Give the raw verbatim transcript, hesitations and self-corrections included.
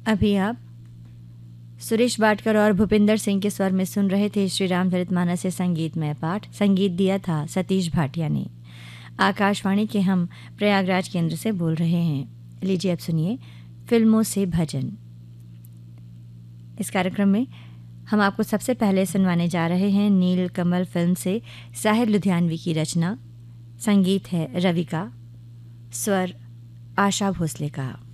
अभी आप सुरेश वाडकर और भूपिंदर सिंह के स्वर में सुन रहे थे श्री रामचरितमानस से संगीतमय पाठ। संगीत दिया था सतीश भाटिया ने। आकाशवाणी के हम प्रयागराज केंद्र से बोल रहे हैं। लीजिए अब सुनिए फिल्मों से भजन। इस कार्यक्रम में हम आपको सबसे पहले सुनवाने जा रहे हैं नील कमल फिल्म से साहिर लुधियानवी की रचना। संगीत है रवि का, स्वर आशा भोसले का।